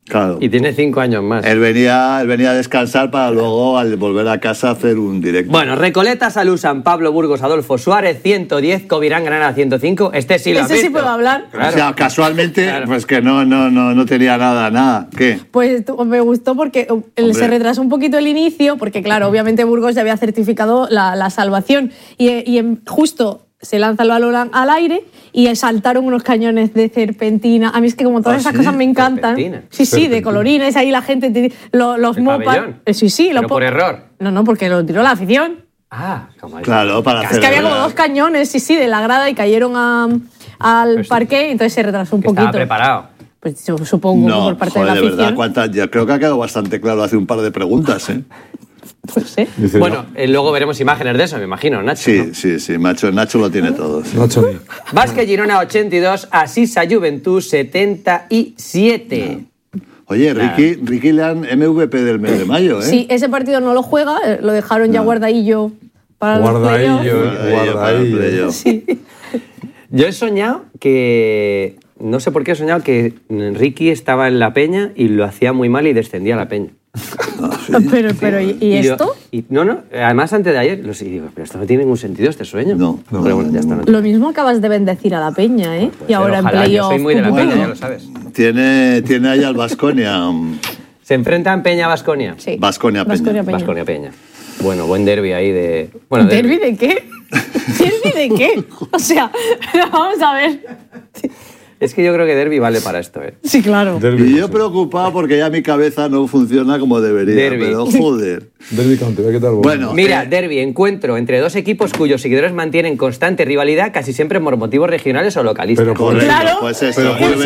Claro. Y tiene 5 años más. Él venía a descansar para luego, al volver a casa, hacer un directo. Bueno, Recoleta, Salud, San Pablo, Burgos, Adolfo Suárez, 110, Covirán, Granada, 105. Este sí lo has visto. Sí puedo hablar. Claro. O sea, casualmente, claro. Pues que no tenía nada. ¿Qué? Pues me gustó porque se retrasó un poquito el inicio, porque claro, obviamente Burgos ya había certificado la salvación. Y justo se lanza el balón al aire y saltaron unos cañones de serpentina. A mí es que como todas esas cosas me encantan. ¿Serpentina? Sí, de colorines, ahí la gente los mopan. Sí. ¿Pero por error? No, porque lo tiró la afición. Claro, para hacer. Es que había como 2 cañones, sí, de la grada y cayeron al parque, y entonces se retrasó un poquito. Estaba preparado. Pues yo supongo que por parte de la afición. Verdad, yo creo que ha quedado bastante claro hace un par de preguntas, ¿eh? Pues sí. Bueno, luego veremos imágenes de eso, me imagino, Nacho. Sí, Nacho lo tiene todo. Sí. Vázquez Girona 82, Asisa Juventud 77. Oye, Ricky Leán, MVP del mes de mayo, ¿eh? Sí, ese partido no lo juega, lo dejaron ya guardadillo para los playoffs. Sí. Yo he soñado que... No sé por qué he soñado que Ricky estaba en la Peña y lo hacía muy mal y descendía a la Peña. ¿Sí? Pero ¿y esto? No, además antes de ayer, digo, pero esto no tiene ningún sentido, este sueño. No. Pero bueno, ya está. Lo mismo acabas de bendecir a la Peña, ¿eh? Pues y ahora en playoff. Yo soy muy de la Peña, ya lo sabes. Tiene ahí al Baskonia. ¿Se enfrentan Peña-Baskonia? Sí. Baskonia-Peña. Peña. Bueno, buen derbi ahí de... ¿Derbi de qué? ¿Derbi de qué? O sea, vamos a ver... Es que yo creo que derbi vale para esto, ¿eh? Sí, claro. Y yo preocupado porque ya mi cabeza no funciona como debería. Derbi. Pero joder. Derbi County, ¿qué tal? Bueno, mira, derbi, encuentro entre 2 equipos cuyos seguidores mantienen constante rivalidad, casi siempre por motivos regionales o localistas. Pero correcto, claro. Pues eso.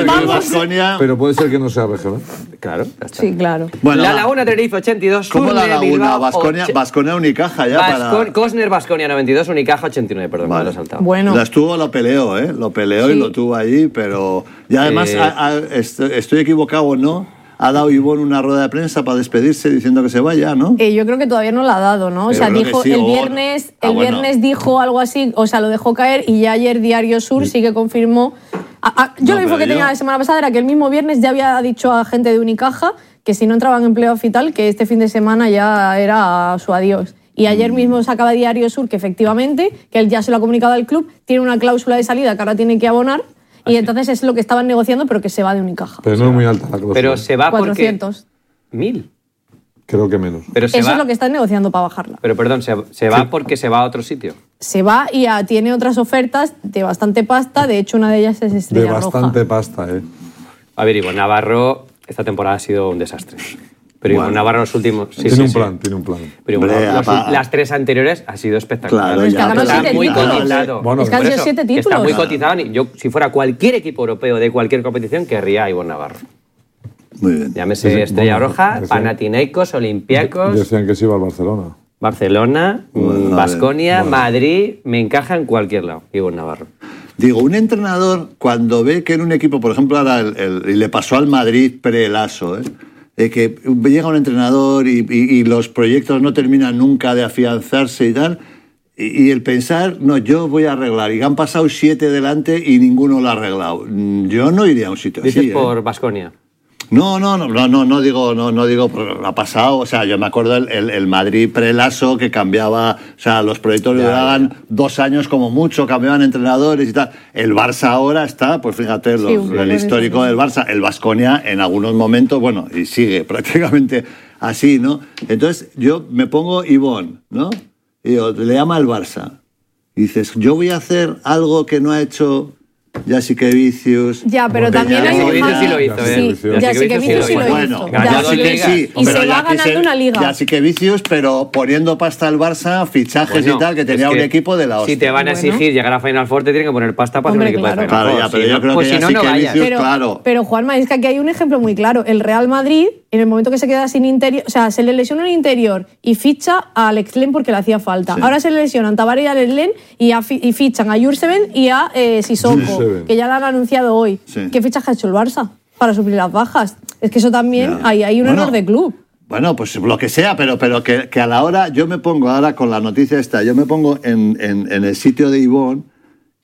Pero puede ser que no sea regional. Claro, ya está. Sí, claro. Bueno, La Laguna Tenerife 82, ¿cómo Surne, la Laguna? Bilbao, Baskonia Unicaja ya para... Cosner Baskonia 92, Unicaja 89, perdón, me lo he saltado. Bueno. Lo peleó, ¿eh? Lo peleó y lo tuvo ahí, pero... Y además, estoy equivocado o no, ha dado Ivonne una rueda de prensa para despedirse diciendo que se vaya, ¿no? Yo creo que todavía no la ha dado, ¿no? O sea, dijo sí, el viernes dijo algo así, o sea, lo dejó caer y ya ayer Diario Sur sí que confirmó. Yo lo mismo que tenía la semana pasada era que el mismo viernes ya había dicho a gente de Unicaja que si no entraban en playoff y tal, que este fin de semana ya era su adiós. Y ayer mismo sacaba Diario Sur que efectivamente, que él ya se lo ha comunicado al club, tiene una cláusula de salida que ahora tiene que abonar. Y entonces es lo que estaban negociando, pero que se va de Unicaja. Pero no es muy alta la cláusula. Pero se va 400. Porque... 1.000. Creo que menos. Pero eso es lo que están negociando para bajarla. Pero perdón, ¿se va porque se va a otro sitio? Se va y tiene otras ofertas de bastante pasta. De hecho, una de ellas es Estrella Roja. De bastante pasta, ¿eh? A ver, Ivonne Navarro, esta temporada ha sido un desastre. Pero Ivonne Navarro los últimos... Tiene un plan. Pero las 3 anteriores ha sido espectacular. Claro, está muy cotizado. Bueno, es que han sido 7 títulos. Está muy cotizado. Yo, si fuera cualquier equipo europeo de cualquier competición, querría a Ivonne Navarro. Muy bien. Llámese Estrella Roja, Panathinaikos, Olympiacos... Decían que se iba al Barcelona. Barcelona, Baskonia, Madrid... Me encaja en cualquier lado, Ivonne Navarro. Digo, un entrenador, cuando ve que en un equipo, por ejemplo, ahora y le pasó al Madrid pre-Lasso, que llega un entrenador y los proyectos no terminan nunca de afianzarse y tal, y el pensar, no, yo voy a arreglar, y han pasado 7 delante y ninguno lo ha arreglado. Yo no iría a un sitio así. Dices por Baskonia. No digo, ha pasado, o sea, yo me acuerdo el Madrid pre-Lasso que cambiaba, o sea, los proyectos duraban 2 años como mucho, cambiaban entrenadores y tal. El Barça ahora está, pues fíjate, el histórico del Barça, el Baskonia en algunos momentos, bueno, y sigue prácticamente así, ¿no? Entonces yo me pongo Ivonne, ¿no? Y digo, le llama el Barça. Y dices, yo voy a hacer algo que no ha hecho... Jasikevičius. Ya, pero también hay un... sí lo hizo, Jasikevičius sí lo hizo. Bueno, sí. Y se va ganando una liga. Jasikevičius, pero poniendo pasta al Barça, fichajes y tal, que tenía un equipo de la hostia. Si te van a exigir llegar a Final Four, te tienen que poner pasta para ser un equipo de Final Four. Claro, ya, pero yo creo que Jasikevičius, claro. Pero Juanma, es que aquí hay un ejemplo muy claro. El Real Madrid, en el momento que se queda sin interior, o sea, se le lesiona el interior y ficha a Alex Len porque le hacía falta. Ahora se le lesionan Tabárez y Alex Len y fichan a Jurseven y a Sissoko. Que ya lo han anunciado hoy. Sí. ¿Qué fichaje ha hecho el Barça para suplir las bajas? Es que eso también, hay un error de club. Bueno, pues lo que sea, pero que a la hora, yo me pongo ahora con la noticia esta, yo me pongo en el sitio de Ivonne y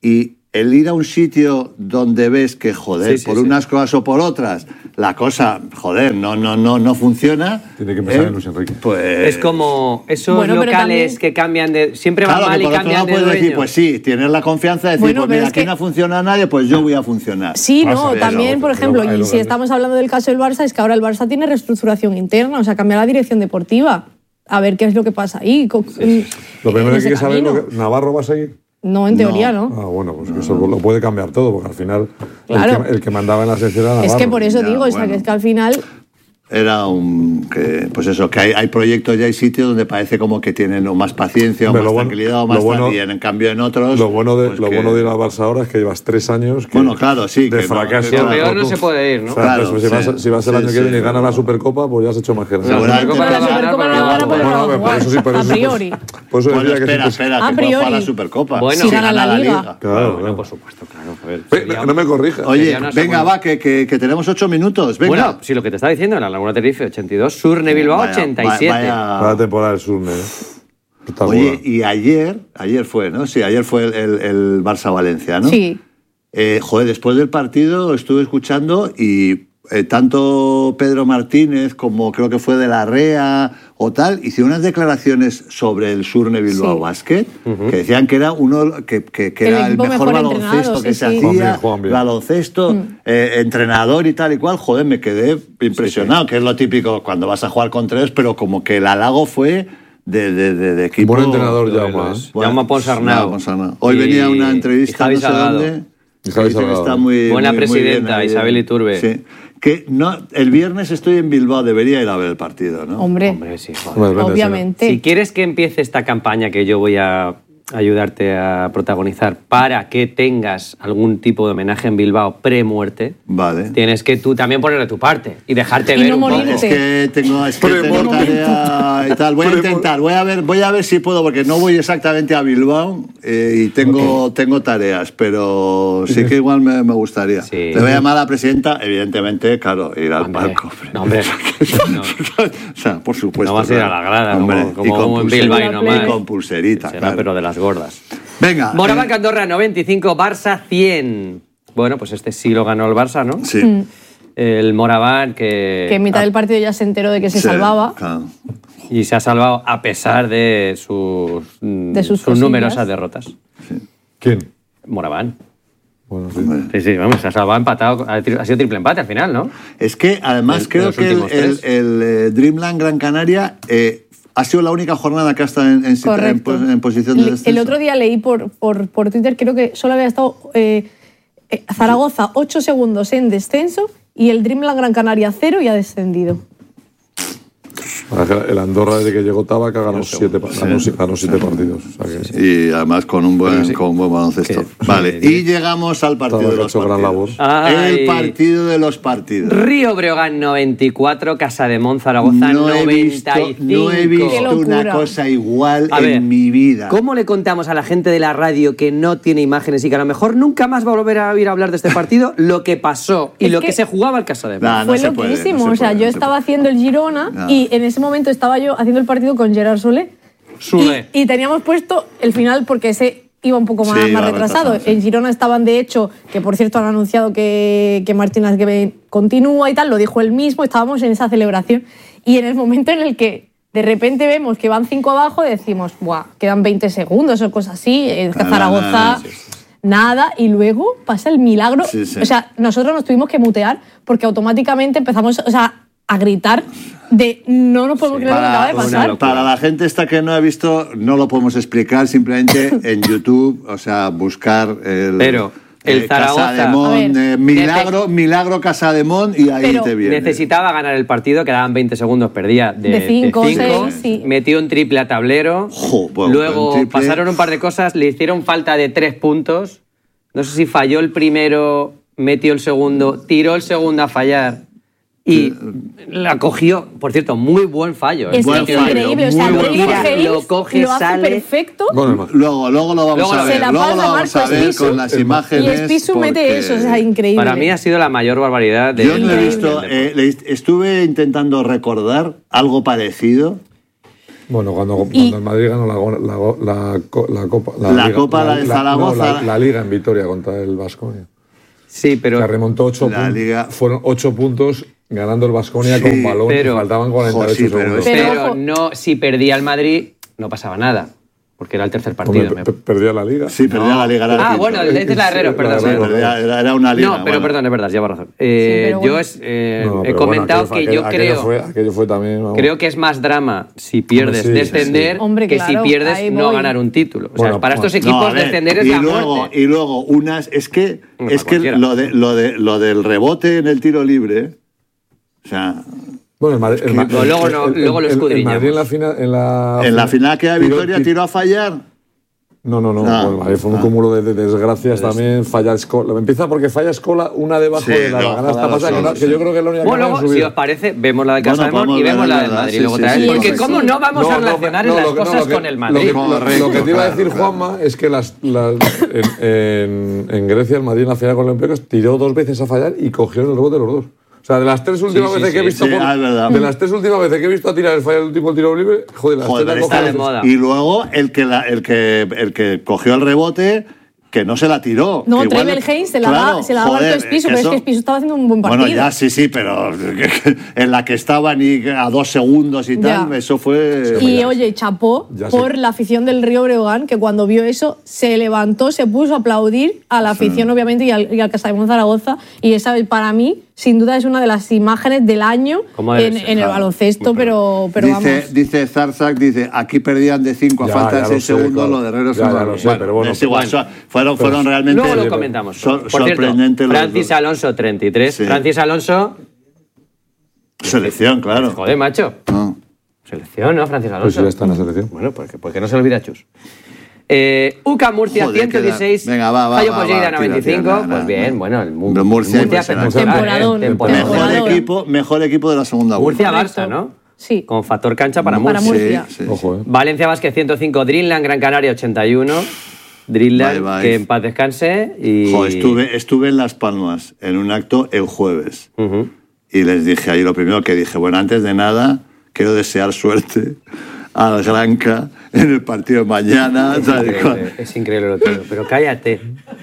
el ir a un sitio donde ves que, joder, Sí, por sí. unas cosas o por otras, la cosa, joder, no funciona. Tiene que empezar en Luis Enrique. Pues... Es como esos Bueno, pero locales también- que cambian de... Siempre van Claro, mal que y por otro cambian lado de puedes dueño. decir, pues sí, tienes la confianza de decir, Bueno, pues pero mira, es aquí que- no funciona nadie, pues yo voy a funcionar. Sí, Pasa, no, pero también, por hay ejemplo, y locales. si estamos hablando del caso del Barça, es que ahora el Barça tiene reestructuración interna, o sea, cambia la dirección deportiva. A ver qué es lo que pasa ahí. Lo primero en que hay ese que saber es camino. ¿Navarro va a seguir? No, en teoría no. Ah, bueno, pues eso lo puede cambiar todo, porque al final Claro. el que mandaba en la selección era Navarro. Es que por eso Ya, digo, o sea, bueno. que es que al final... Era pues eso, que hay proyectos y hay sitios donde parece como que tienen o más paciencia, o Hombre, más lo bueno- tranquilidad, o lo más bueno- tranquilidad. En cambio, en otros... Lo bueno de pues lo que- bueno de ir al Barça ahora es que llevas 3 años que Bueno, claro, sí, de que no, fracaso. que Lo claro, peor no tú. se puede ir, ¿no? O sea, Claro, pues, sí. si vas el año Sí, que viene y sí, ganas sí. la Supercopa, pues ya has hecho más que La Seguramente, Supercopa La la va a ganar Supercopa porque no la va van a poder Bueno, jugar, por eso sí, por a eso- priori. Por eso Bueno, decía que espera, sí, A que puede jugar priori. la Supercopa. Bueno, Si si gana gana la Liga. Claro, Bueno, claro. por supuesto, claro. A ver, Ve, sería- no me corrijas. Oye, Sería una venga, segunda. va, que tenemos 8 minutos. Venga. Bueno, sí, lo que te estaba diciendo, la Laguna Tenerife 82, Surne Bilbao Vaya, 87. Para la temporada del Surne. Oye, y ayer fue, ¿no? Sí, ayer fue el Barça-Valencia, ¿no? Sí. Joder, después del partido estuve escuchando y tanto Pedro Martínez como creo que fue de la REA o tal, hicieron unas declaraciones sobre el Surne Bilbao Sí. Basket, que decían que era que El era el equipo mejor mejor baloncesto entrenado, que sí, se sí. hacía, Juegan bien. baloncesto, entrenador y tal y cual. Joder, me quedé impresionado, que es lo típico cuando vas a jugar con tres, pero como que el halago fue de equipo. Buen entrenador, Lo Jaume. es. Jaume Ponsarnau. Ponsarnau. Hoy Y- venía una y entrevista, Javi no sé Salgado. dónde. Y Javi Dice que Salgado. está muy, Buena muy bien presidenta, ahí. Isabel Iturbe. Sí. Que no, el viernes estoy en Bilbao, debería ir a ver el partido, ¿no? Hombre, Hombre, sí, joder. Hombre, depende, obviamente. Si quieres que empiece esta campaña que yo voy a ayudarte a protagonizar para que tengas algún tipo de homenaje en Bilbao pre-muerte, Vale. tienes que tú también poner de tu parte y dejarte Y ver no un poco. morirte. Es que tengo tarea y tal. Voy a intentar, voy a ver si puedo, porque no voy exactamente a Bilbao y tengo tarareas, pero sí que igual me gustaría. Sí. Le voy a llamar a la presidenta, evidentemente, claro, ir al Hombre, palco. no, hombre, no. O sea, por supuesto. No vas a ir a la grada, como en Bilbao y no más. Y con pulserita, Será, claro. pero de las gordas. Venga. Moraván Andorra 95, Barça 100. Bueno, pues este sí lo ganó el Barça, ¿no? Sí. El Moraván que Que en mitad del partido ya se enteró de que se Sí, salvaba. claro. y se ha salvado a pesar de sus cosillas. numerosas derrotas. ¿Quién? Moraván. Bueno, sí. Sí, sí, vamos, se ha salvado empatado. Ha sido triple empate al final, ¿no? Es que además De creo los que últimos tres. el Dreamland Gran Canaria ha sido la única jornada que ha estado en Correcto. posición de descenso. El otro día leí por Twitter, creo que solo había estado Zaragoza 8 segundos en descenso y el Dreamland Gran Canaria 0 y ha descendido. El Andorra, desde que llegó Tabac, ha ganado 7 partidos. O sea que, Y además con un buen, Sí. con un buen baloncesto. Que- Vale, y llegamos al partido Tabac de ha los hecho gran partidos. labor. Ay. El partido de los partidos. Río Breogán 94, Casa de Zaragoza No he 95. Qué visto una locura. cosa igual A ver, en mi vida. ¿Cómo le contamos a la gente de la radio que no tiene imágenes y que a lo mejor nunca más va a volver a oír a hablar de este partido lo que pasó y Es lo que que se jugaba al Casa de Nah, Fue no se puede, loquísimo. no se O sea, puede, yo no se estaba puede. haciendo el Girona No. y en ese momento estaba yo haciendo el partido con Gerard Solé. Solé. Y teníamos puesto el final porque ese iba un poco más, Sí, iba más retrasado. retrasado, sí. En Girona estaban, de hecho, que por cierto han anunciado que Martín Azguebe continúa y tal, lo dijo él mismo, estábamos en esa celebración. Y en el momento en el que de repente vemos que van 5 abajo, decimos, ¡buah! Quedan 20 segundos o cosas así. Zaragoza, nada. Y luego pasa el milagro. Sí, sí. O sea, nosotros nos tuvimos que mutear porque automáticamente empezamos, o sea, a gritar de no nos podemos creer lo que acaba de una pasar. locura. Para la gente esta que no ha visto, no lo podemos explicar, simplemente en YouTube, o sea, buscar el... Pero el Zaragoza- Casademont, A ver, milagro Casademont y ahí Pero te viene. Necesitaba ganar el partido, quedaban 20 segundos, perdía De cinco, seis, sí. metió un triple a tablero, Jo, bueno, luego un triple. pasaron un par de cosas, le hicieron falta de 3 puntos, no sé si falló el primero, metió el segundo, tiró el segundo a fallar y la cogió, por cierto, muy buen fallo. Es Buen que fallo, increíble, o sea, muy buen Draymond fallo. Hayes Lo coge, lo hace sale. perfecto Bueno, Luego lo vamos Luego a lo- ver. se la Luego pasa lo vamos a Marcos ver Pisu con las y imágenes. Spisu mete porque eso, o sea, increíble. Para mí ha sido la mayor barbaridad de Yo no he visto, estuve intentando recordar algo parecido Bueno, cuando el Madrid ganó la Copa de Zaragoza. La Liga en Vitoria contra el Baskonia. Sí, pero... Se remontó 8 puntos. Fueron 8 puntos ganando el Baskonia con balón y faltaban 48 segundos. Pero no, si perdía el Madrid, no pasaba nada. Porque era el tercer partido. Perdía la Liga. Sí, perdía la Liga. Bueno, este es la Herreros, perdón. Era una Liga. No, pero perdón, es verdad, lleva razón. Yo he comentado que yo creo... Aquello fue también... Creo que es más drama si pierdes descender que si pierdes no ganar un título. O sea, para estos equipos descender es la muerte. Y luego, es que lo del rebote en el tiro libre... O sea... Bueno, luego lo escudriñamos. El Madrid en la final que da Vitoria tiró a fallar. No. Bueno, fue un cúmulo de desgracias también. Falla Escola. Empieza porque falla Escola una debajo de la canasta pasada, que yo creo que es la única Bueno, luego, si os parece, vemos la de Casademón y vemos la del Madrid. Porque ¿cómo no vamos a relacionar las cosas con el Madrid? Lo que te iba a decir, Juanma, es que en Grecia el Madrid en la final con el Olympiacos tiró 2 veces a fallar y cogió el rebote los dos. O sea, de las 3 últimas veces que he visto de las 3 últimas veces que he visto a tirar el fallar el último tiro libre, joder, está de moda. Y luego el que cogió el rebote, que no se la tiró. No, Trevel Haynes se la daba al Espiso, pero es que Espiso estaba haciendo un buen partido. Bueno, ya sí, pero en la que estaban y a 2 segundos y tal, eso fue... Y oye, chapó por la afición del Río Breogán, que cuando vio eso se levantó, se puso a aplaudir a la afición, obviamente, y al Casademón Zaragoza. Y esa, para mí, sin duda, es una de las imágenes del año en el baloncesto, pero vamos. Dice Zarzak, aquí perdían de 5 a falta de 6 segundos, lo de Herreros. Pero bueno, es igual, fueron realmente... Luego lo comentamos. Sorprendente. Francis Alonso, 33. Sí. Francis Alonso... Selección, claro. Joder, macho. No. Selección, ¿no? Francis Alonso. Pues ya está en la selección. Bueno, porque no se lo olvida Chus. UCA Murcia, 116. Venga, va. Fallo Poseida, 95. Pues bien, bueno, el Murcia temporadón. Mejor equipo de la segunda vuelta. Murcia-Barça, ¿no? Sí. Con factor cancha para Murcia. Sí. Ojo, Valencia Vázquez, 105. Dreamland, Gran Canaria, 81. Dreamland, que en paz descanse. Y... Estuve en Las Palmas en un acto el jueves. Y les dije ahí lo primero que dije, bueno, antes de nada, quiero desear suerte al Granca en el partido de mañana. Es increíble lo que... Pero cállate.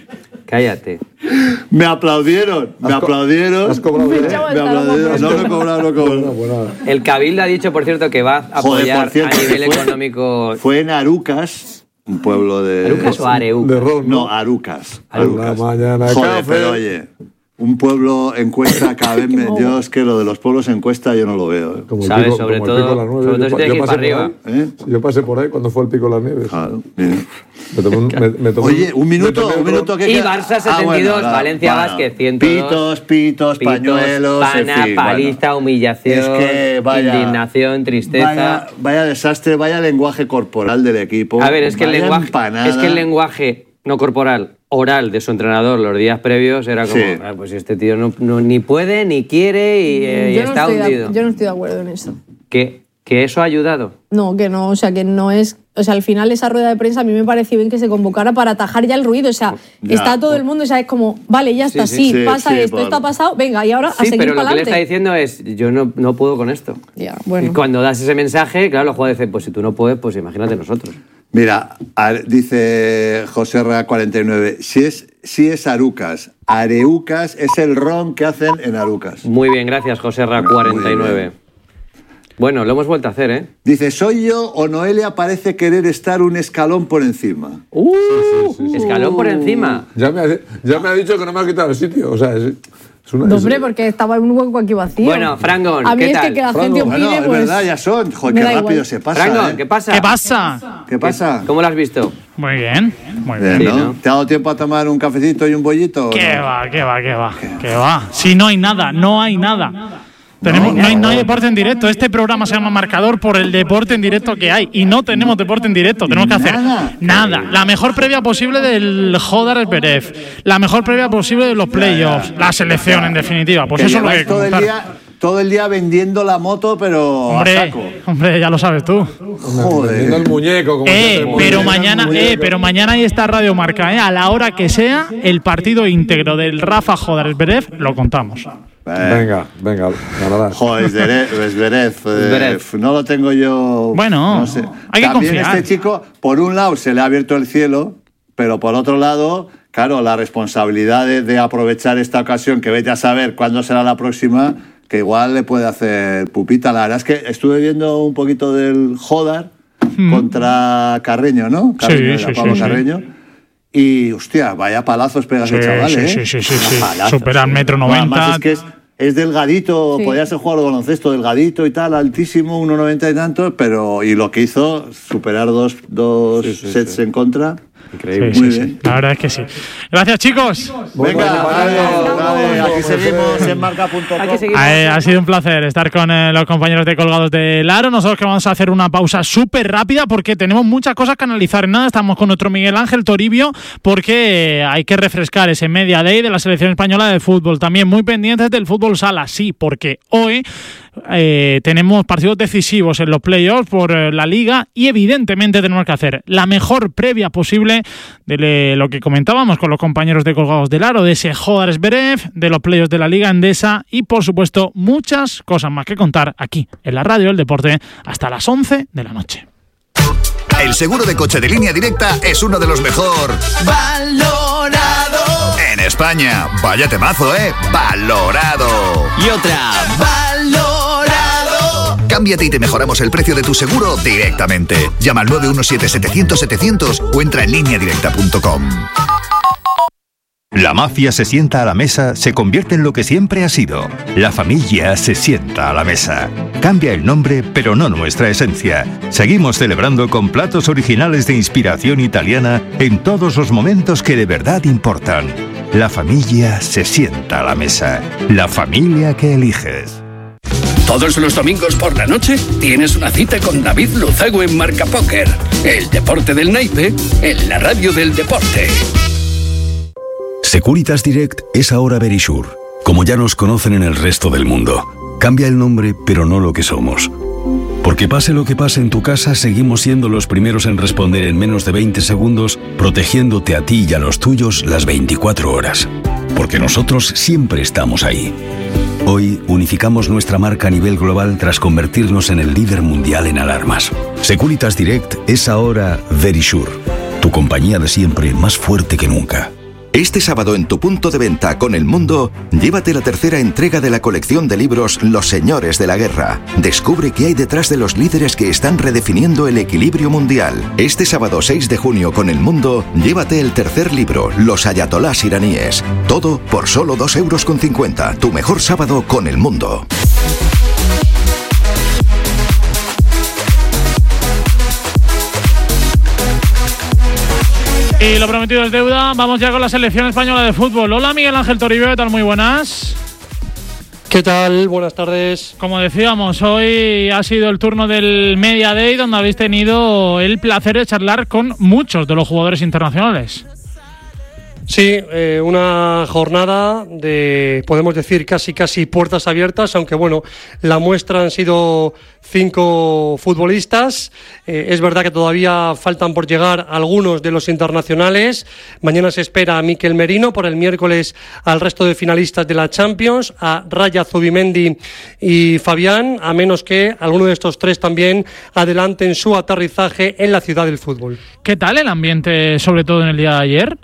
Me aplaudieron. ¿Has cobrado bien? Me aplaudieron. No lo he cobrado. El Cabildo ha dicho, por cierto, que va a apoyar a nivel económico... Fue en Arucas, un pueblo de... ¿Arucas o Areucas? De Ron, no, Arucas. Mañana joder, pero oye... Un pueblo encuesta cada vez menos. Yo es que lo de los pueblos encuesta yo no lo veo. ¿Sabes? Sobre todo si tienes que ir para arriba. Yo pasé por ahí cuando fue el Pico de las Nieves. Claro. Oye, un minuto que y Barça 72, Valencia Vázquez 102. Pitos, pañuelos, pana, paliza, humillación, indignación, tristeza. Vaya desastre, vaya lenguaje corporal del equipo. A ver, es que el lenguaje no corporal, oral de su entrenador los días previos era como, pues este tío no ni puede ni quiere y está hundido. Yo no estoy de acuerdo en eso. ¿Que eso ha ayudado? No, que no, o sea, que no es... O sea, al final esa rueda de prensa a mí me pareció bien que se convocara para atajar ya el ruido. O sea, está todo el mundo, o sea, es como, vale, ya está, pasa esto, esto ha pasado, venga, y ahora a seguir pero para lo que adelante. le está diciendo es, yo no puedo con esto. Ya, bueno. Y cuando das ese mensaje, claro, los jugadores dicen, pues si tú no puedes, pues imagínate nosotros. Mira, dice José Ra 49, si es Arucas. Areucas es el ron que hacen en Arucas. Muy bien, gracias, José Ra 49. Bueno, lo hemos vuelto a hacer, ¿eh? Dice, ¿soy yo o Noelia parece querer estar un escalón por encima? ¿Escalón por encima? Ya me ha dicho que no me ha quitado el sitio, o sea... hombre, porque estaba en un hueco aquí vacío. Bueno, Frangón, a mí ¿qué es tal? que la gente opine, bueno, es verdad, ya son. Joder, qué rápido igual. Se pasa. Frangón, ¿qué pasa? ¿Qué pasa? ¿Cómo lo has visto? Muy bien. Sí, ¿no? ¿Te ha dado tiempo a tomar un cafecito y un bollito? ¿Qué va? Si no hay nada. No hay deporte en directo. Este programa se llama Marcador por el deporte en directo que hay. Y no tenemos deporte en directo. Tenemos que hacer nada. La mejor previa posible del Jodar Zverev. La mejor previa posible de los playoffs. La selección, en definitiva. Pues eso es lo que hay que contar. Todo el día vendiendo la moto, pero a saco. Hombre, ya lo sabes tú. Joder. Vendiendo el muñeco. Pero mañana ahí está Radio Marca. A la hora que sea, el partido íntegro del Rafa Jodar Zverev lo contamos. Venga, ganarás. Joder, Zverev, no lo tengo yo. Bueno, no sé. Hay que También confiar. este chico, por un lado, se le ha abierto el cielo, pero por otro lado, claro, la responsabilidad de aprovechar esta ocasión, que vete a saber cuándo será la próxima, que igual le puede hacer pupita. La verdad es que estuve viendo un poquito del Jodar contra Carreño, ¿no? Pablo Carreño. Y, hostia, vaya palazos pega ese chaval, ¿eh? Sí. Supera el 1,90 m. Además es que es delgadito, podía ser jugador de baloncesto, delgadito y tal, altísimo, 1,90 y tantos, pero y lo que hizo, superar dos sets en contra. Increíble. Muy bien. La verdad es que sí. Gracias, chicos. Venga, vale, aquí seguimos en marca.com. Ha sido un placer estar con los compañeros de Colgados del Aro. Nosotros que vamos a hacer una pausa súper rápida porque tenemos muchas cosas que analizar. En nada, estamos con nuestro Miguel Ángel Toribio porque hay que refrescar ese Media Day de la selección española de fútbol. También muy pendientes del fútbol sala, sí, porque hoy tenemos partidos decisivos en los playoffs por la Liga y evidentemente tenemos que hacer la mejor previa posible de lo que comentábamos con los compañeros de Colgados del Aro, de ese Jodar Zverev, de los playoffs de la Liga Endesa y por supuesto muchas cosas más que contar aquí en la Radio del Deporte hasta las 11 de la noche. El seguro de coche de Línea Directa es uno de los mejor valorado en España. Vaya temazo, valorado. Y otra, valorado. Cámbiate y te mejoramos el precio de tu seguro directamente. Llama al 917-700-700 o entra en lineadirecta.com. La mafia se sienta a la mesa, se convierte en lo que siempre ha sido. La familia se sienta a la mesa. Cambia el nombre, pero no nuestra esencia. Seguimos celebrando con platos originales de inspiración italiana en todos los momentos que de verdad importan. La familia se sienta a la mesa. La familia que eliges. Todos los domingos por la noche tienes una cita con David Luzago en Marca Póker. El deporte del naipe en la Radio del Deporte. Securitas Direct es ahora Verisure, como ya nos conocen en el resto del mundo. Cambia el nombre, pero no lo que somos. Porque pase lo que pase en tu casa, seguimos siendo los primeros en responder en menos de 20 segundos, protegiéndote a ti y a los tuyos las 24 horas. Porque nosotros siempre estamos ahí. Hoy unificamos nuestra marca a nivel global tras convertirnos en el líder mundial en alarmas. Securitas Direct es ahora Verisure, tu compañía de siempre más fuerte que nunca. Este sábado en tu punto de venta con El Mundo, llévate la tercera entrega de la colección de libros Los Señores de la Guerra. Descubre qué hay detrás de los líderes que están redefiniendo el equilibrio mundial. Este sábado 6 de junio con El Mundo, llévate el tercer libro, Los Ayatolás iraníes. Todo por solo 2,50 €. Tu mejor sábado con El Mundo. Y lo prometido es deuda, vamos ya con la selección española de fútbol. Hola Miguel Ángel Toribio, ¿qué tal? Muy buenas. ¿Qué tal? Buenas tardes. Como decíamos, hoy ha sido el turno del Media Day, donde habéis tenido el placer de charlar con muchos de los jugadores internacionales. Sí, una jornada de, podemos decir, casi puertas abiertas, aunque bueno, la muestra han sido 5 futbolistas. Es verdad que todavía faltan por llegar algunos de los internacionales. Mañana se espera a Mikel Merino, por el miércoles al resto de finalistas de la Champions, a Raya Zubimendi y Fabián, a menos que alguno de estos 3 también adelanten su aterrizaje en la ciudad del fútbol. ¿Qué tal el ambiente, sobre todo en el día de ayer?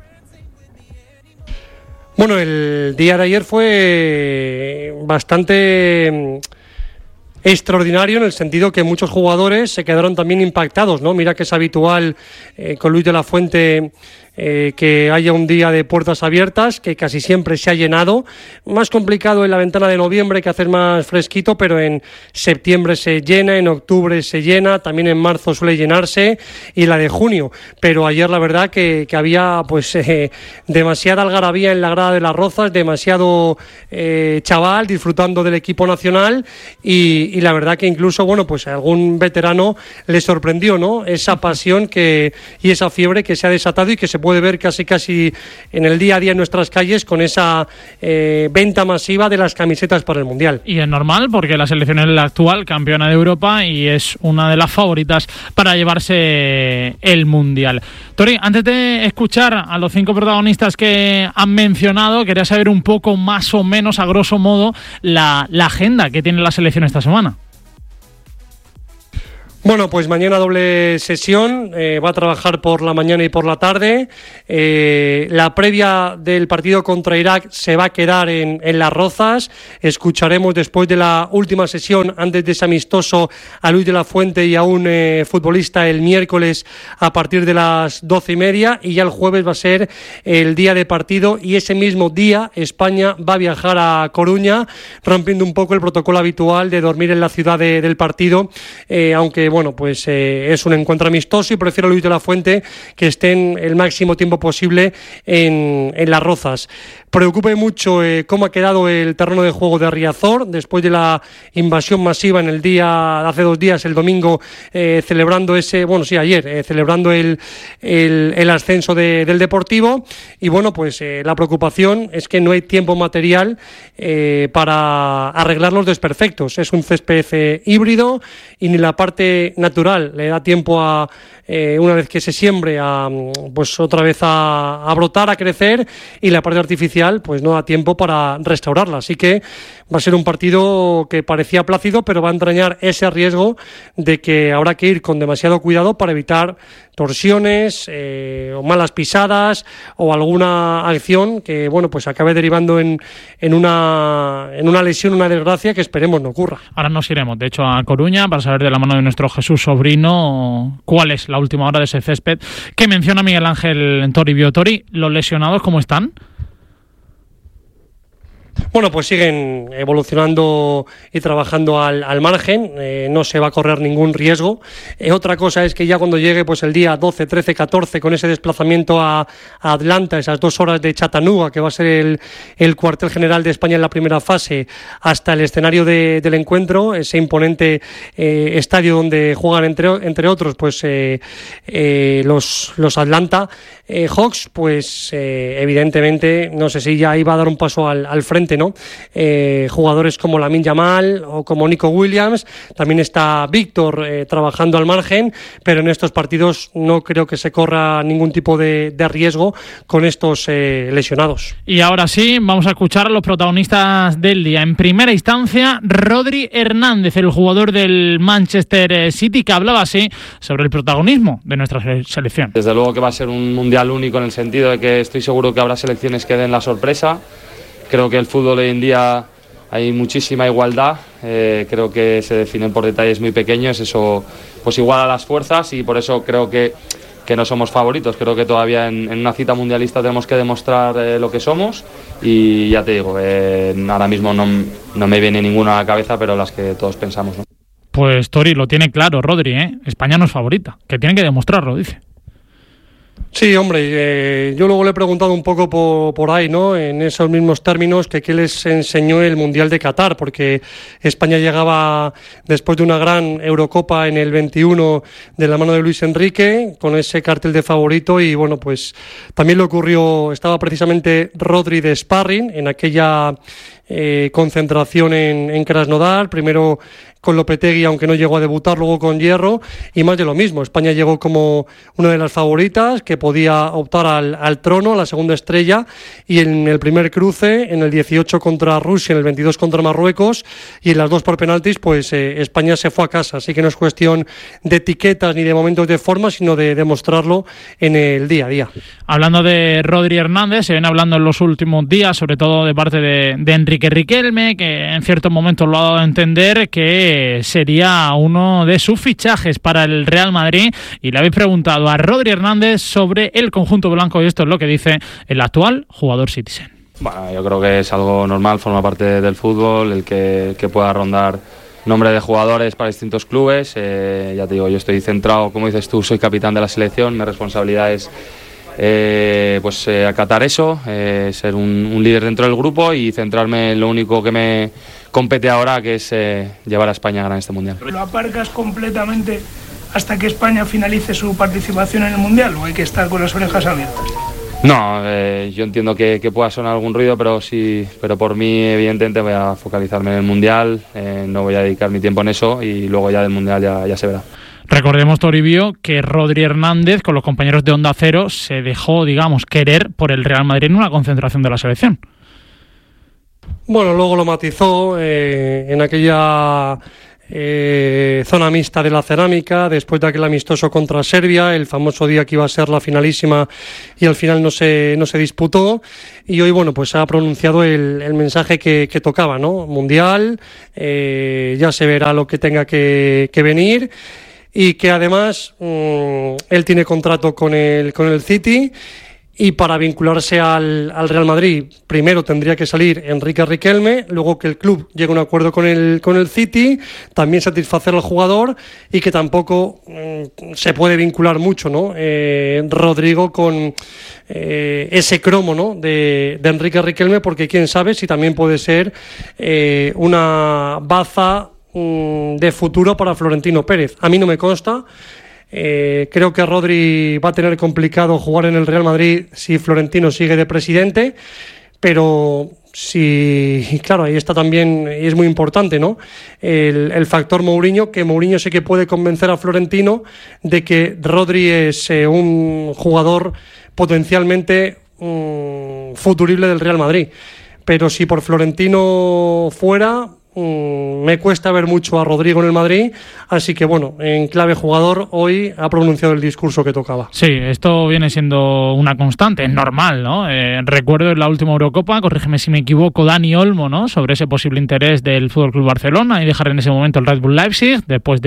Bueno, el día de ayer fue bastante extraordinario en el sentido que muchos jugadores se quedaron también impactados, ¿no? Mira que es habitual con Luis de la Fuente que haya un día de puertas abiertas, que casi siempre se ha llenado. Más complicado en la ventana de noviembre, que hacer más fresquito, pero en septiembre se llena, en octubre se llena, también en marzo suele llenarse, y la de junio. Pero ayer la verdad que había pues demasiada algarabía en la grada de Las Rozas, demasiado chaval disfrutando del equipo nacional, y la verdad que incluso, bueno, pues a algún veterano le sorprendió, ¿no? Esa pasión y esa fiebre que se ha desatado y que se puede ver casi en el día a día en nuestras calles con esa venta masiva de las camisetas para el Mundial. Y es normal porque la selección es la actual campeona de Europa y es una de las favoritas para llevarse el Mundial. Tori, antes de escuchar a los 5 protagonistas que han mencionado, quería saber un poco más o menos, a grosso modo, la agenda que tiene la selección esta semana. Bueno, pues mañana doble sesión, va a trabajar por la mañana y por la tarde. La previa del partido contra Irak se va a quedar en Las Rozas. Escucharemos después de la última sesión, antes de ese amistoso, a Luis de la Fuente y a un futbolista el miércoles a partir de las 12:30, y ya el jueves va a ser el día de partido, y ese mismo día España va a viajar a Coruña, rompiendo un poco el protocolo habitual de dormir en la ciudad del partido, aunque bueno, pues es un encuentro amistoso y prefiero a Luis de la Fuente que estén el máximo tiempo posible en Las Rozas. Preocupa mucho cómo ha quedado el terreno de juego de Riazor después de la invasión masiva en el día de hace 2 días, el domingo, celebrando ayer, celebrando el ascenso del Deportivo. Y bueno, pues la preocupación es que no hay tiempo material para arreglar los desperfectos. Es un césped híbrido y ni la parte natural le da tiempo a una vez que se siembre pues otra vez a brotar, a crecer, y la parte artificial pues no da tiempo para restaurarla. Así que va a ser un partido que parecía plácido, pero va a entrañar ese riesgo de que habrá que ir con demasiado cuidado para evitar torsiones o malas pisadas o alguna acción que bueno, pues acabe derivando en una lesión, una desgracia que esperemos no ocurra. Ahora nos iremos de hecho a Coruña para saber de la mano de nuestro Jesús Sobrino cuál es la última hora de ese césped que menciona Miguel Ángel Toribio. Tori, ¿los lesionados cómo están? Bueno, pues siguen evolucionando y trabajando al margen, no se va a correr ningún riesgo. Otra cosa es que ya cuando llegue pues el día 12, 13, 14, con ese desplazamiento a Atlanta, esas 2 horas de Chattanooga, que va a ser el cuartel general de España en la primera fase, hasta el escenario del encuentro, ese imponente estadio donde juegan entre otros pues los Atlanta Hawks, pues evidentemente no sé si ya iba a dar un paso al frente, ¿no? Jugadores como Lamine Yamal o como Nico Williams, también está Víctor trabajando al margen, pero en estos partidos no creo que se corra ningún tipo de riesgo con estos lesionados. Y ahora sí, vamos a escuchar a los protagonistas del día. En primera instancia, Rodri Hernández, el jugador del Manchester City, que hablaba así sobre el protagonismo de nuestra selección. Desde luego que va a ser un mundial único, en el sentido de que estoy seguro que habrá selecciones que den la sorpresa. Creo que el fútbol hoy en día hay muchísima igualdad, creo que se definen por detalles muy pequeños, eso pues iguala las fuerzas, y por eso creo que no somos favoritos. Creo que todavía en una cita mundialista tenemos que demostrar lo que somos, y ya te digo, ahora mismo no me viene ninguna a la cabeza, pero las que todos pensamos, ¿no? Pues Tori lo tiene claro, Rodri, España no es favorita, que tiene que demostrarlo, dice. Sí, hombre, yo luego le he preguntado un poco por ahí, ¿no? En esos mismos términos que qué les enseñó el Mundial de Qatar, porque España llegaba después de una gran Eurocopa en el 21 de la mano de Luis Enrique, con ese cartel de favorito, y bueno, pues también le ocurrió, estaba precisamente Rodri de sparring en aquella concentración en Krasnodar, primero con Lopetegui, aunque no llegó a debutar, luego con Hierro, y más de lo mismo. España llegó como una de las favoritas, que podía optar al trono, a la segunda estrella, y en el primer cruce, en el 18 contra Rusia, en el 22 contra Marruecos, y en las 2 por penaltis, pues España se fue a casa. Así que no es cuestión de etiquetas ni de momentos de forma, sino de demostrarlo en el día a día. Hablando de Rodri Hernández, se viene hablando en los últimos días, sobre todo de parte de Enrique Riquelme, que en ciertos momentos lo ha dado a entender que sería uno de sus fichajes para el Real Madrid, y le habéis preguntado a Rodri Hernández sobre el conjunto blanco, y esto es lo que dice el actual jugador citizen. Bueno, yo creo que es algo normal, forma parte del fútbol, el que pueda rondar nombre de jugadores para distintos clubes. Ya te digo, yo estoy centrado, como dices tú, soy capitán de la selección, mi responsabilidad es acatar eso, ser un líder dentro del grupo y centrarme en lo único que me compete ahora, que es llevar a España a ganar este mundial. Lo aparcas completamente hasta que España finalice su participación en el Mundial, o hay que estar con las orejas abiertas? No, yo entiendo que pueda sonar algún ruido, pero por mí evidentemente voy a focalizarme en el Mundial, no voy a dedicar mi tiempo en eso y luego ya del Mundial ya se verá. Recordemos, Toribio, que Rodri Hernández con los compañeros de Onda Cero se dejó, digamos, querer por el Real Madrid en una concentración de la selección. Bueno, luego lo matizó en aquella zona mixta de la Cerámica, después de aquel amistoso contra Serbia, el famoso día que iba a ser la finalísima y al final no se disputó, y hoy bueno pues ha pronunciado el mensaje que tocaba, ¿no? Mundial, ya se verá lo que tenga que venir, y que además él tiene contrato con el City. Y para vincularse al Real Madrid, primero tendría que salir Enrique Riquelme, luego que el club llegue a un acuerdo con el City, también satisfacer al jugador, y que tampoco se puede vincular mucho, ¿no? Rodrigo con ese cromo, ¿no? de Enrique Riquelme, porque quién sabe si también puede ser una baza de futuro para Florentino Pérez. A mí no me consta. Creo que Rodri va a tener complicado jugar en el Real Madrid si Florentino sigue de presidente, pero sí, claro, ahí está también, y es muy importante, ¿no? El factor Mourinho, que Mourinho sí que puede convencer a Florentino de que Rodri es un jugador potencialmente futurible del Real Madrid, pero si por Florentino fuera, me cuesta ver mucho a Rodrigo en el Madrid, así que bueno, en clave jugador hoy ha pronunciado el discurso que tocaba. Sí, esto viene siendo una constante, es normal, ¿no? Recuerdo en la última Eurocopa, corrígeme si me equivoco, Dani Olmo, ¿no? Sobre ese posible interés del FC Barcelona y dejar en ese momento el Red Bull Leipzig, después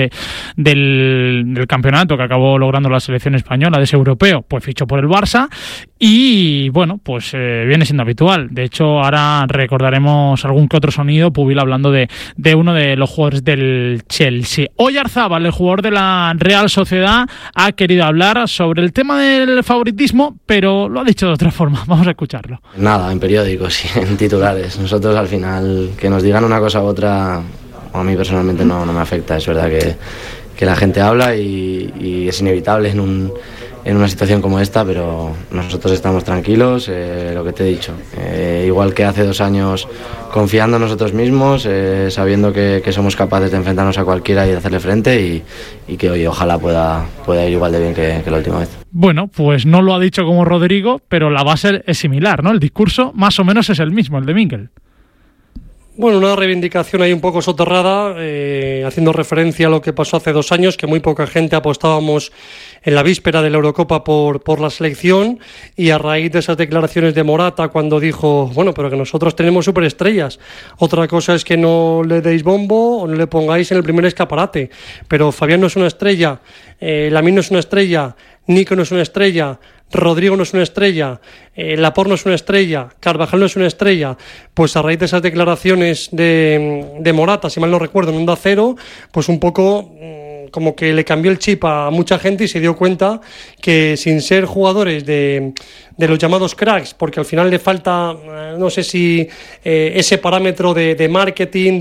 del campeonato que acabó logrando la selección española de ese europeo, pues fichó por el Barça y bueno, pues viene siendo habitual. De hecho, ahora recordaremos algún que otro sonido, Pubil hablando de uno de los jugadores del Chelsea. Oyarzábal, el jugador de la Real Sociedad, ha querido hablar sobre el tema del favoritismo, pero lo ha dicho de otra forma. Vamos a escucharlo. Nada, en periódicos y en titulares. Nosotros al final, que nos digan una cosa u otra, a mí personalmente no me afecta. Es verdad que la gente habla y es inevitable en una situación como esta, pero nosotros estamos tranquilos, lo que te he dicho, igual que hace 2 años, confiando en nosotros mismos, sabiendo que somos capaces de enfrentarnos a cualquiera y de hacerle frente, y que hoy ojalá pueda ir igual de bien que la última vez. Bueno, pues no lo ha dicho como Rodrigo, pero la base es similar, ¿no? El discurso más o menos es el mismo, el de Mikel. Bueno, una reivindicación ahí un poco soterrada, haciendo referencia a lo que pasó hace 2 años, que muy poca gente apostábamos en la víspera de la Eurocopa por la selección, y a raíz de esas declaraciones de Morata cuando dijo, bueno, pero que nosotros tenemos superestrellas, otra cosa es que no le deis bombo o no le pongáis en el primer escaparate, pero Fabián no es una estrella, Lamine no es una estrella, Nico no es una estrella, Rodrigo no es una estrella, Laporte no es una estrella, Carvajal no es una estrella. Pues a raíz de esas declaraciones de Morata, si mal no recuerdo, en Onda Cero, pues un poco como que le cambió el chip a mucha gente y se dio cuenta que sin ser jugadores de los llamados cracks, porque al final le falta, no sé si ese parámetro de marketing,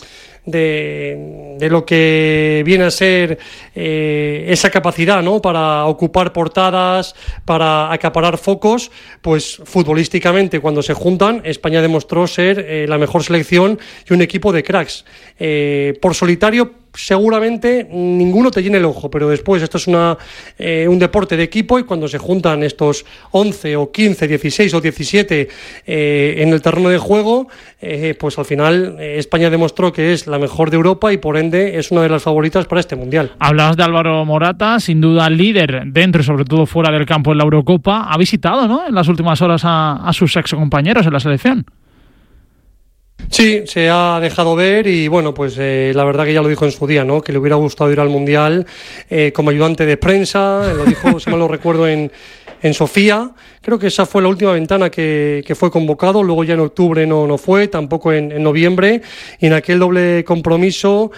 de lo que viene a ser esa capacidad, ¿no?, para ocupar portadas, para acaparar focos, pues futbolísticamente cuando se juntan, España demostró ser la mejor selección y un equipo de cracks. Por solitario seguramente ninguno te llene el ojo, pero después esto es un deporte de equipo, y cuando se juntan estos 11 o 15, 16 o 17 en el terreno de juego, pues al final España demostró que es la mejor de Europa y por ende es una de las favoritas para este Mundial. Hablabas de Álvaro Morata, sin duda líder dentro y sobre todo fuera del campo en la Eurocopa. Ha visitado, ¿no?, en las últimas horas a sus excompañeros en la selección. Sí, se ha dejado ver y bueno, pues la verdad que ya lo dijo en su día, ¿no?, que le hubiera gustado ir al Mundial como ayudante de prensa, lo dijo, si mal lo recuerdo, en Sofía. Creo que esa fue la última ventana que fue convocado, luego ya en octubre no fue, tampoco en noviembre, y en aquel doble compromiso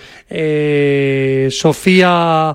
Sofía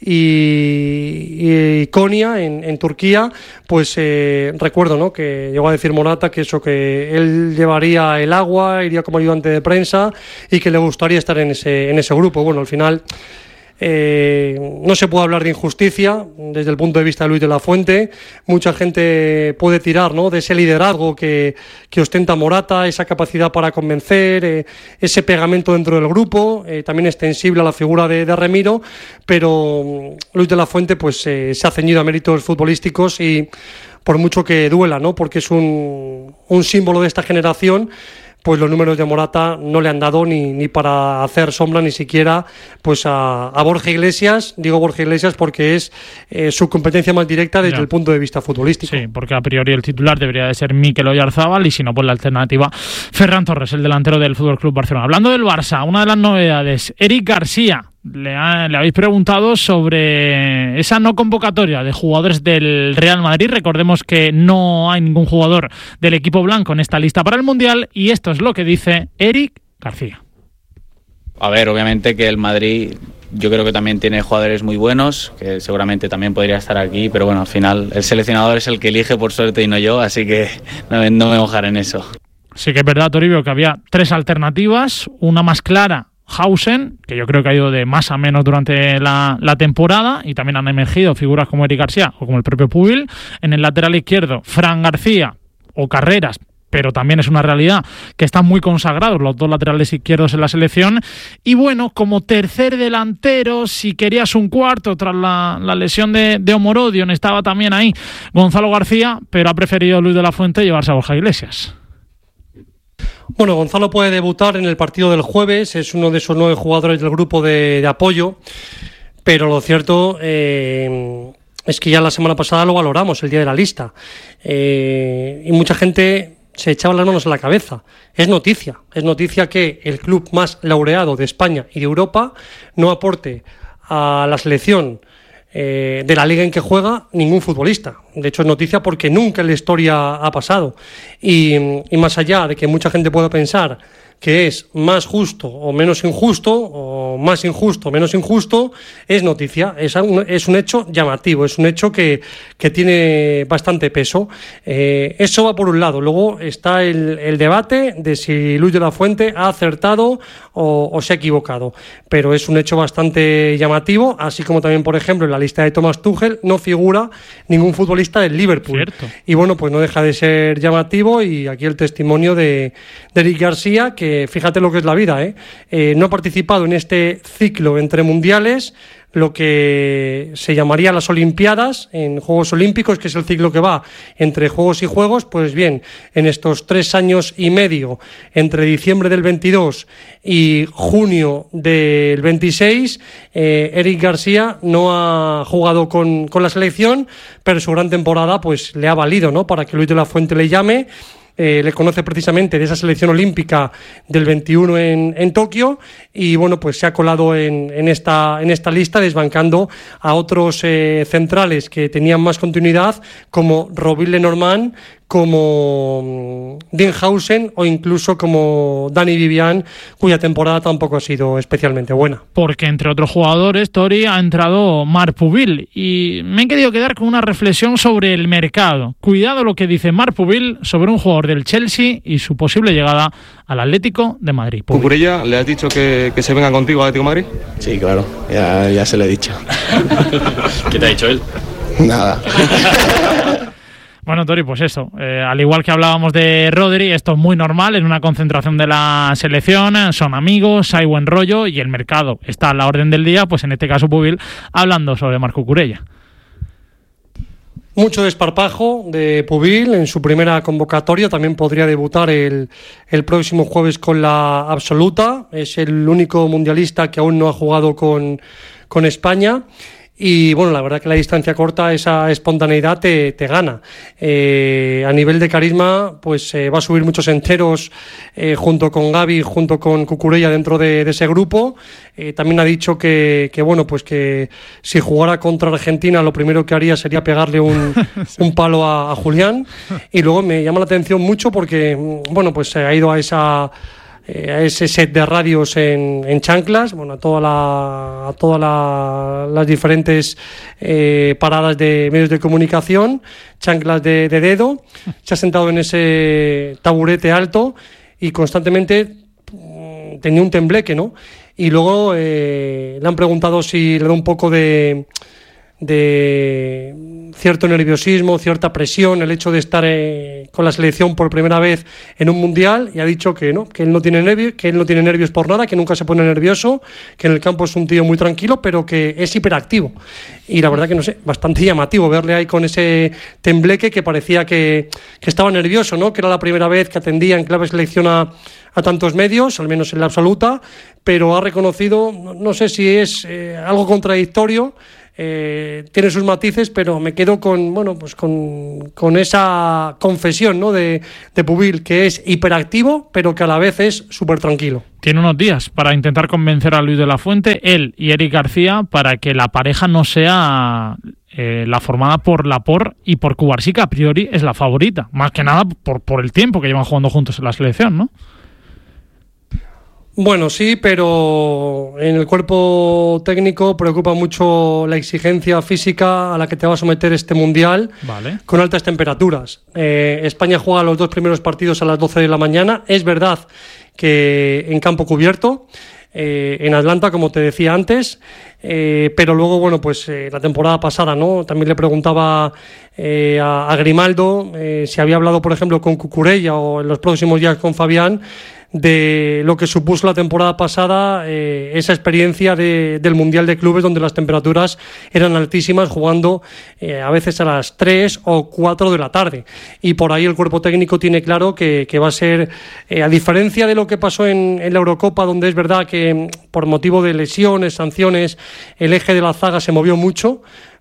y Konya en Turquía, pues recuerdo, ¿no?, que llegó a decir Morata que él llevaría el agua, iría como ayudante de prensa y que le gustaría estar en ese grupo. Bueno, al final No se puede hablar de injusticia desde el punto de vista de Luis de la Fuente. Mucha gente puede tirar, ¿no?, de ese liderazgo que ostenta Morata, esa capacidad para convencer, ese pegamento dentro del grupo, también extensible a la figura de Remiro, pero Luis de la Fuente pues se ha ceñido a méritos futbolísticos y por mucho que duela, ¿no?, porque es un símbolo de esta generación, pues los números de Morata no le han dado ni para hacer sombra ni siquiera pues a Borja Iglesias. Digo Borja Iglesias porque es su competencia más directa desde el punto de vista futbolístico. Sí, porque a priori el titular debería de ser Mikel Oyarzábal y si no, pues la alternativa Ferran Torres, el delantero del FC Barcelona. Hablando del Barça, una de las novedades, Eric García. Le habéis preguntado sobre esa no convocatoria de jugadores del Real Madrid. Recordemos que no hay ningún jugador del equipo blanco en esta lista para el Mundial y esto es lo que dice Eric García. A ver, obviamente que el Madrid yo creo que también tiene jugadores muy buenos, que seguramente también podría estar aquí, pero bueno, al final el seleccionador es el que elige por suerte y no yo, así que no me mojaré en eso. Sí que es verdad, Toribio, que había 3 alternativas, una más clara, Hausen, que yo creo que ha ido de más a menos durante la temporada y también han emergido figuras como Eric García o como el propio Pubil. En el lateral izquierdo, Fran García o Carreras, pero también es una realidad que están muy consagrados los 2 laterales izquierdos en la selección. Y bueno, como tercer delantero, si querías un cuarto tras la lesión de Omorodion, estaba también ahí Gonzalo García, pero ha preferido Luis de la Fuente llevarse a Borja Iglesias. Bueno, Gonzalo puede debutar en el partido del jueves, es uno de esos 9 jugadores del grupo de apoyo, pero lo cierto es que ya la semana pasada lo valoramos, el día de la lista, y mucha gente se echaba las manos a la cabeza. Es noticia que el club más laureado de España y de Europa no aporte a la selección de la liga en que juega ningún futbolista. De hecho es noticia porque nunca en la historia ha pasado y más allá de que mucha gente pueda pensar que es más justo o menos injusto, o más injusto o menos injusto, es noticia, es un hecho llamativo, es un hecho que tiene bastante peso. Eso va por un lado. Luego está el debate de si Luis de la Fuente ha acertado o se ha equivocado, pero es un hecho bastante llamativo, así como también, por ejemplo, en la lista de Thomas Tuchel no figura ningún futbolista del Liverpool. Cierto. Y bueno, pues no deja de ser llamativo, y aquí el testimonio de Eric García, que fíjate lo que es la vida, no ha participado en este ciclo entre mundiales, lo que se llamaría las Olimpiadas, en Juegos Olímpicos, que es el ciclo que va entre Juegos y Juegos. Pues bien, en estos 3 años y medio, entre diciembre del 22 y junio del 26, Eric García no ha jugado con la selección, pero su gran temporada pues le ha valido, ¿no?, para que Luis de la Fuente le llame. Le conoce precisamente de esa selección olímpica del 21 en Tokio, y bueno, pues se ha colado en esta lista, desbancando a otros centrales que tenían más continuidad, como Robin Lenormand, como Dean Hausen o incluso como Dani Vivian, cuya temporada tampoco ha sido especialmente buena. Porque entre otros jugadores, Tori, ha entrado Marc Pubil, y me he querido quedar con una reflexión sobre el mercado. Cuidado lo que dice Marc Pubil sobre un jugador del Chelsea y su posible llegada al Atlético de Madrid. Cucurella, ¿le has dicho que se venga contigo al Atlético de Madrid? Sí, claro, ya se lo he dicho. ¿Qué te ha dicho él? Nada. Bueno, Tori, pues eso, al igual que hablábamos de Rodri, esto es muy normal en una concentración de la selección, son amigos, hay buen rollo y el mercado está a la orden del día, pues en este caso Pubil hablando sobre Marc Cucurella. Mucho desparpajo de Pubil en su primera convocatoria, también podría debutar el próximo jueves con la absoluta, es el único mundialista que aún no ha jugado con España. Y bueno, la verdad que la distancia corta, esa espontaneidad te gana. A nivel de carisma, pues va a subir muchos enteros junto con Gavi, junto con Cucurella dentro de ese grupo. También ha dicho que bueno, pues que si jugara contra Argentina lo primero que haría sería pegarle un palo a Julián. Y luego me llama la atención mucho porque bueno, pues ha ido a ese set de radios en chanclas, bueno, a todas las diferentes paradas de medios de comunicación, chanclas de dedo, se ha sentado en ese taburete alto y constantemente tenía un tembleque, ¿no? Y luego le han preguntado si le da un poco de cierto nerviosismo, cierta presión el hecho de estar con la selección por primera vez en un mundial, y ha dicho que no, que él no tiene nervios por nada, que nunca se pone nervioso, que en el campo es un tío muy tranquilo, pero que es hiperactivo. Y la verdad que no sé, bastante llamativo verle ahí con ese tembleque, que parecía que estaba nervioso, ¿no? Que era la primera vez que atendía en clave selección a tantos medios, al menos en la absoluta, pero ha reconocido, no sé si es algo contradictorio. Tiene sus matices, pero me quedo con esa confesión, ¿no? de Pubil, que es hiperactivo, pero que a la vez es súper tranquilo. Tiene unos días para intentar convencer a Luis de la Fuente, él y Eric García, para que la pareja no sea la formada por Laporte y por Cubarsí, que a priori es la favorita, más que nada por el tiempo que llevan jugando juntos en la selección, ¿no? Bueno, sí, pero en el cuerpo técnico preocupa mucho la exigencia física a la que te va a someter este Mundial, vale, con altas temperaturas. España juega los 2 primeros partidos a las 12 de la mañana. Es verdad que en campo cubierto, en Atlanta, como te decía antes, pero luego, la temporada pasada, ¿no? También le preguntaba a Grimaldo si había hablado, por ejemplo, con Cucurella o en los próximos días con Fabián, de lo que supuso la temporada pasada, esa experiencia del Mundial de Clubes, donde las temperaturas eran altísimas, jugando a veces a las 3 o 4 de la tarde. Y por ahí el cuerpo técnico tiene claro que va a ser, a diferencia de lo que pasó en la Eurocopa, donde es verdad que por motivo de lesiones, sanciones, el eje de la zaga se movió mucho,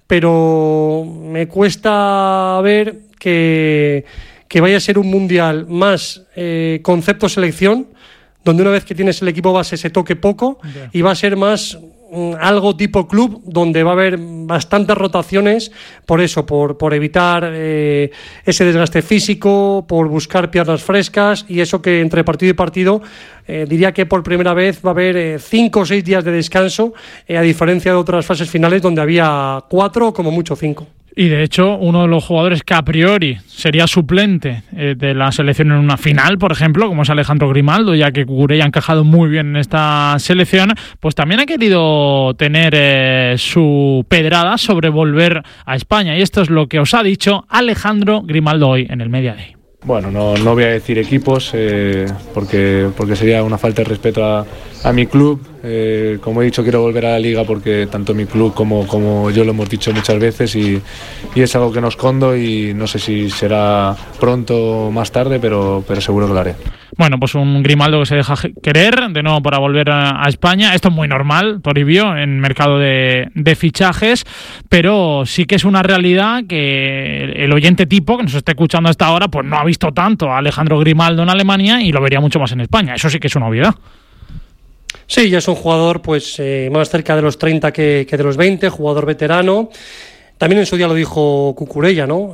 pero me cuesta ver que vaya a ser un mundial más concepto selección, donde una vez que tienes el equipo base se toque poco, y va a ser más algo tipo club, donde va a haber bastantes rotaciones, por eso, por evitar ese desgaste físico, por buscar piernas frescas, y eso que entre partido y partido diría que por primera vez va a haber 5 o 6 días de descanso, a diferencia de otras fases finales donde había 4 o como mucho 5. Y de hecho, uno de los jugadores que a priori sería suplente de la selección en una final, por ejemplo, como es Alejandro Grimaldo, ya que Cucurella ha encajado muy bien en esta selección, pues también ha querido tener su pedrada sobre volver a España. Y esto es lo que os ha dicho Alejandro Grimaldo hoy en el Media Day. Bueno, no voy a decir equipos porque sería una falta de respeto a mi club. Como he dicho, quiero volver a la Liga porque tanto mi club como yo lo hemos dicho muchas veces, y es algo que no escondo, y no sé si será pronto o más tarde, pero seguro que lo haré. Bueno, pues un Grimaldo que se deja querer de nuevo para volver a España. Esto es muy normal, Toribio, en mercado de fichajes, pero sí que es una realidad que el oyente tipo que nos esté escuchando hasta ahora pues no ha visto tanto a Alejandro Grimaldo en Alemania y lo vería mucho más en España. Eso sí que es una obviedad. Sí, ya es un jugador más cerca de los 30 que de los 20, jugador veterano. También en su día lo dijo Cucurella, ¿no?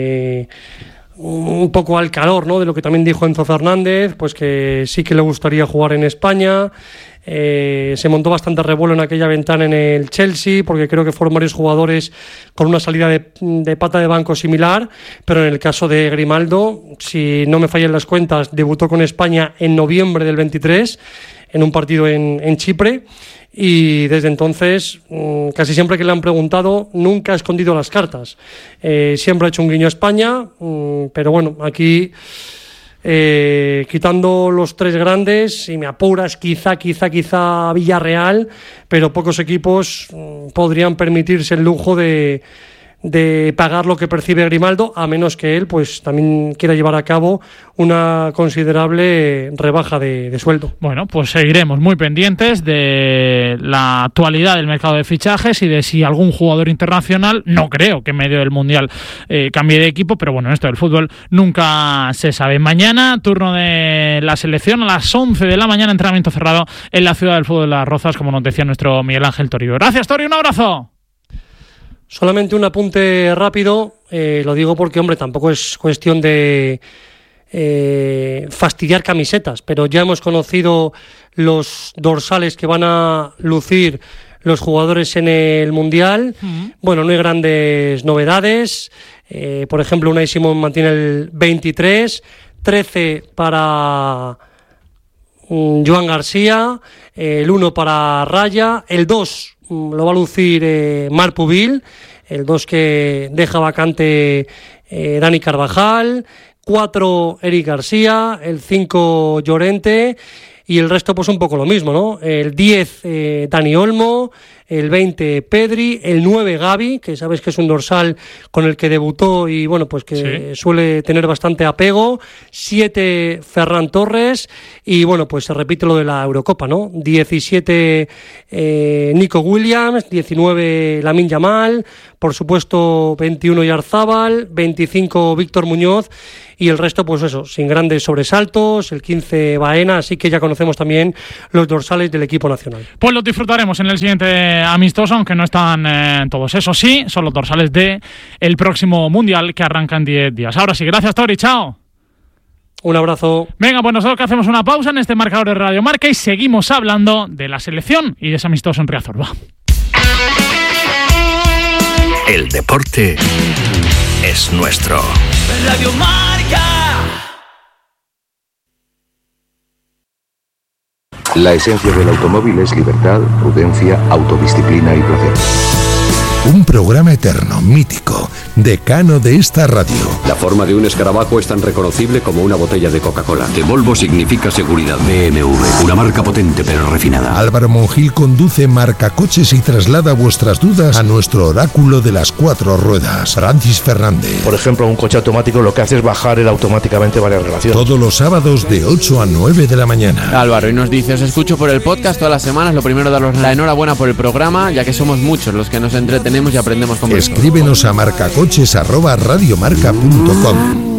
Un poco al calor, ¿no?, de lo que también dijo Enzo Fernández, pues que sí que le gustaría jugar en España. Se montó bastante revuelo en aquella ventana en el Chelsea, porque creo que fueron varios jugadores con una salida de pata de banco similar, pero en el caso de Grimaldo, si no me fallan las cuentas, debutó con España en noviembre del 23 en un partido en Chipre, y desde entonces casi siempre que le han preguntado nunca ha escondido las cartas, siempre ha hecho un guiño a España, pero bueno, aquí quitando los 3 grandes, si me apuras, quizá Villarreal, pero pocos equipos podrían permitirse el lujo de pagar lo que percibe Grimaldo, a menos que él pues también quiera llevar a cabo una considerable rebaja de sueldo. Bueno, pues seguiremos muy pendientes de la actualidad del mercado de fichajes y de si algún jugador internacional, no creo que en medio del Mundial cambie de equipo, pero bueno, esto del fútbol nunca se sabe. Mañana, turno de la selección a las 11 de la mañana, entrenamiento cerrado en la Ciudad del Fútbol de Las Rozas, como nos decía nuestro Miguel Ángel Toribio. Gracias, Tori, un abrazo. Solamente un apunte rápido, lo digo porque, hombre, tampoco es cuestión de fastidiar camisetas, pero ya hemos conocido los dorsales que van a lucir los jugadores en el Mundial. Bueno, no hay grandes novedades. Por ejemplo, Unai Simón mantiene el 23, 13 para Joan García, el 1 para Raya, el 2 lo va a lucir Marc Pubil, el 2 que deja vacante Dani Carvajal, 4 Eric García, el 5 Llorente y el resto pues un poco lo mismo, ¿no? El 10 Dani Olmo, el 20 Pedri, el 9 Gavi, que sabes que es un dorsal con el que debutó y bueno, pues que suele tener bastante apego, 7 Ferran Torres y bueno, pues se repite lo de la Eurocopa, ¿no? 17 Nico Williams, 19 Lamine Yamal, por supuesto 21 Yarzábal, 25 Víctor Muñoz y el resto pues eso, sin grandes sobresaltos, el 15 Baena, así que ya conocemos también los dorsales del equipo nacional. Pues los disfrutaremos en el siguiente amistoso, aunque no están todos. Eso sí, son los dorsales de el próximo Mundial que arranca en 10 días. Ahora sí, gracias Tori, chao. Un abrazo. Venga, pues nosotros que hacemos una pausa en este marcador de Radio Marca y seguimos hablando de la selección y de ese amistoso en Riazor. Va. El deporte es nuestro. Radio Marca. La esencia del automóvil es libertad, prudencia, autodisciplina y placer. Un programa eterno, mítico, decano de esta radio. La forma de un escarabajo es tan reconocible como una botella de Coca-Cola. De Volvo significa seguridad. BMW, una marca potente pero refinada. Álvaro Monjil conduce Marcacoches y traslada vuestras dudas a nuestro oráculo de las 4 ruedas, Francis Fernández. Por ejemplo, un coche automático lo que hace es bajar él automáticamente varias relaciones. Todos los sábados de 8 a 9 de la mañana. Álvaro, y nos dice, os escucho por el podcast todas las semanas. Lo primero, daros la enhorabuena por el programa, ya que somos muchos los que nos entretenemos y aprendemos con vosotros. Escríbenos a marcacoches@radiomarca.com.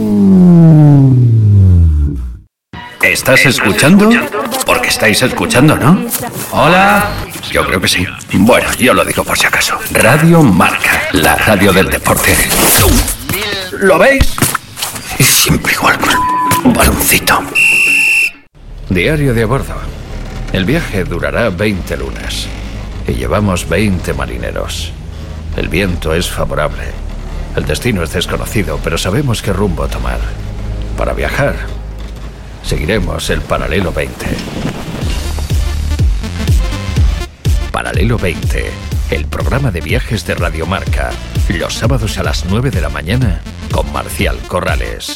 ¿Estás escuchando? Porque estáis escuchando, ¿no? Hola. Yo creo que sí. Bueno, yo lo digo por si acaso. Radio Marca, la radio del deporte. ¿Lo veis? Y siempre igual con un baloncito. Diario de a bordo. El viaje durará 20 lunas. Y llevamos 20 marineros. El viento es favorable. El destino es desconocido, pero sabemos qué rumbo tomar. Para viajar, seguiremos el Paralelo 20. Paralelo 20, el programa de viajes de Radio Marca. Los sábados a las 9 de la mañana con Marcial Corrales.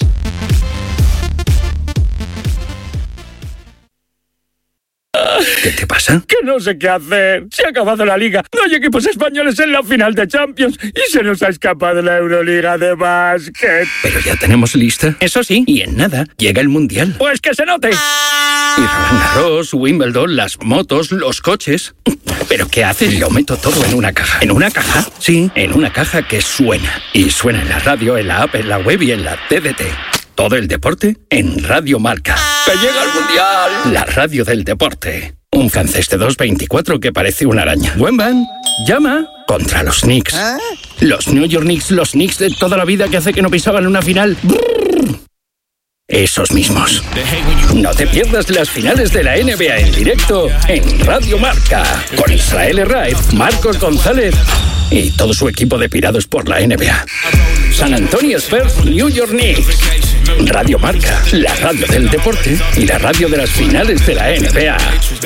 ¿Qué te pasa? Que no sé qué hacer. Se ha acabado la liga. No hay equipos españoles en la final de Champions y se nos ha escapado la Euroliga de básquet. Pero ya tenemos lista. Eso sí. Y en nada llega el Mundial. Pues que se note. Y Roland Garros, Wimbledon, las motos, los coches. ¿Pero qué haces? Lo meto todo en una caja. ¿En una caja? Sí, en una caja que suena. Y suena en la radio, en la app, en la web y en la TDT. Todo el deporte en Radio Marca. ¡Que llega el Mundial! La radio del deporte. Un francés de 2.24 que parece una araña. Wemban, llama contra los Knicks. Los New York Knicks, los Knicks de toda la vida que hace que no pisaban una final. Brrr. Esos mismos. No te pierdas las finales de la NBA en directo en Radio Marca. Con Israel Herraiz, Marcos González y todo su equipo de pirados por la NBA. San Antonio Spurs, New York Knicks. Radio Marca, la radio del deporte y la radio de las finales de la NBA.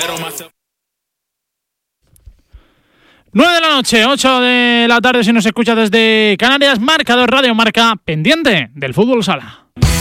9 de la noche, 8 de la tarde si nos escucha desde Canarias. Marcador Radio Marca, pendiente del fútbol sala.